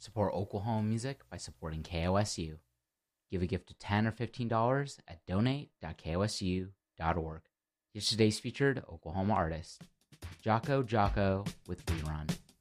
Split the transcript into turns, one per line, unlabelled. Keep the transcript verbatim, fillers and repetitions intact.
Support Oklahoma music by supporting K O S U. Give a gift of ten dollars or fifteen dollars at donate dot k o s u dot org. Here's today's featured Oklahoma artist, Jocko Jocko with Rerun.